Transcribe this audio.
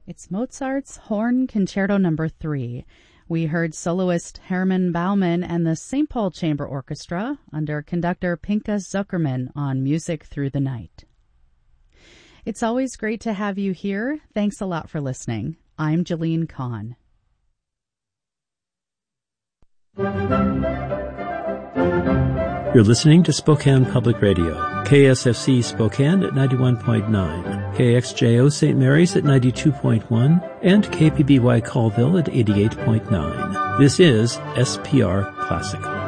It's Mozart's Horn Concerto No. 3. We heard soloist Hermann Baumann and the St. Paul Chamber Orchestra under conductor Pinchas Zuckerman on Music Through the Night. It's always great to have you here. Thanks a lot for listening. I'm Jalene Kahn. You're listening to Spokane Public Radio, KSFC Spokane at 91.9, KXJO St. Mary's at 92.1, and KPBY Colville at 88.9. This is SPR Classic.